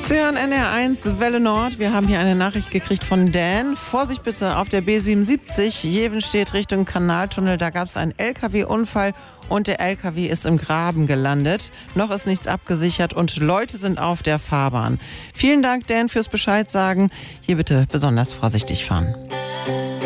Sie hören NR1 Welle Nord. Wir haben hier eine Nachricht gekriegt von Dan. Vorsicht bitte auf der B77. Jevenstedt Richtung Kanaltunnel. Da gab es einen LKW-Unfall und der LKW ist im Graben gelandet. Noch ist nichts abgesichert und Leute sind auf der Fahrbahn. Vielen Dank, Dan, fürs Bescheid sagen. Hier bitte besonders vorsichtig fahren.